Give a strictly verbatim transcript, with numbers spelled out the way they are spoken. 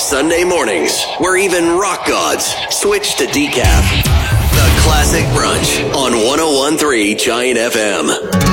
Sunday mornings, where even rock gods switch to decaf. The Classic Brunch on one oh one point three Giant F M.